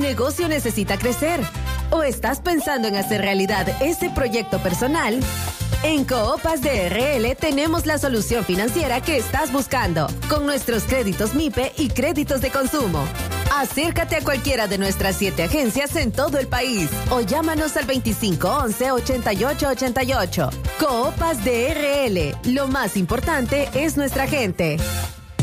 negocio necesita crecer? ¿O estás pensando en hacer realidad ese proyecto personal? En Coopas DRL tenemos la solución financiera que estás buscando, con nuestros créditos MIPE y créditos de consumo. Acércate a cualquiera de nuestras 7 agencias en todo el país o llámanos al 2511-8888. Coopas DRL, lo más importante es nuestra gente.